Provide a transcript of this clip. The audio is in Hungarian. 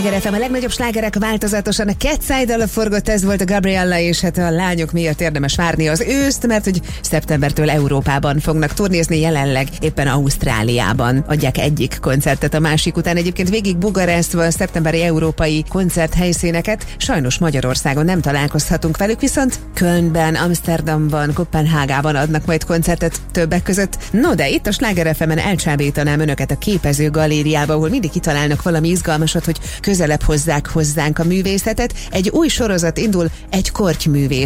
Sláger FM, a legnagyobb slágerek változatosan. A Cat Side-dal forgott, ez volt a Gabriella, és hát a lányok miatt érdemes várni az őszt, mert hogy szeptembertől Európában fognak turnézni, jelenleg éppen Ausztráliában adják egyik koncertet a másik után. Egyébként végig bugaresztve a szeptemberi európai koncerthelyszíneket, sajnos Magyarországon nem találkozhatunk velük, viszont Kölnben, Amsterdamban, Koppenhágában adnak majd koncertet többek között. No, de itt a Sláger FM-en elcsábítanám önöket a Képező Galériába, ahol mindig kitalálnak valami izgalmasat, hogy közelebb hozzák hozzánk a művészetet. Egy új sorozat indul, egy kortyművész